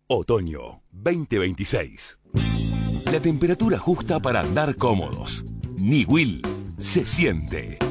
Otoño 2026. La temperatura justa para andar cómodos. Ni Will se siente.